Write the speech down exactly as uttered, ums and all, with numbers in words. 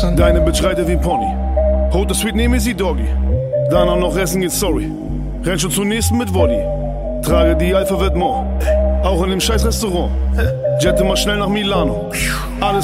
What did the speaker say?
Deutschland. Deine Bitch reitet wie ein Pony. Rote Sweet, nehme sie Doggy. Dann auch noch essen geht sorry. Renn schon zum nächsten mit Woddy. Trage die Alpha Vêtements. Auch in dem scheiß Restaurant. Jette mal schnell nach Milano. Alles